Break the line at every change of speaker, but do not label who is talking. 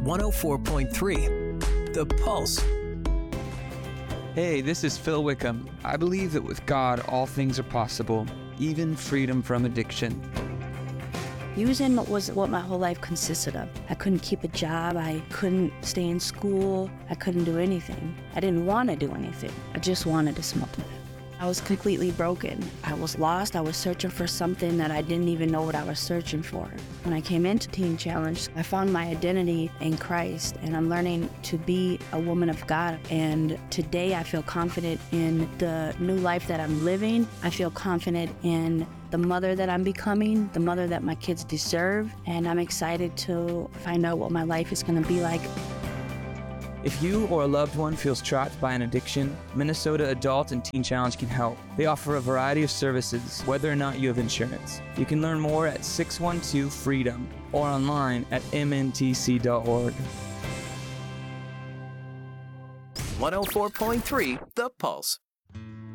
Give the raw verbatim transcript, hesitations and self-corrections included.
one oh four point three, The Pulse.
Hey, this is Phil Wickham. I believe that with God, all things are possible, even freedom from addiction.
Using was what my whole life consisted of. I couldn't keep a job. I couldn't stay in school. I couldn't do anything. I didn't want to do anything. I just wanted to smoke. I was completely broken. I was lost. I was searching for something that I didn't even know what I was searching for. When I came into Teen Challenge, I found my identity in Christ, and I'm learning to be a woman of God. And today I feel confident in the new life that I'm living. I feel confident in the mother that I'm becoming, the mother that my kids deserve, and I'm excited to find out what my life is going to be like.
If you or a loved one feels trapped by an addiction, Minnesota Adult and Teen Challenge can help. They offer a variety of services, whether or not you have insurance. You can learn more at six one two freedom or online at m n t c dot org.
one oh four point three, The Pulse.